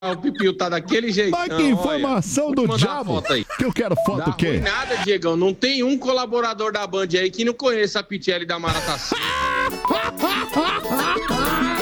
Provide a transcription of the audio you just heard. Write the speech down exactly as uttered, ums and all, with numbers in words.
o Pipinho tá daquele jeito. Mas que informação olha, do diabo. Que eu quero foto o quê? Não nada, Diegão. Não tem um colaborador da Band aí que não conheça a Pitelli da Maratacina.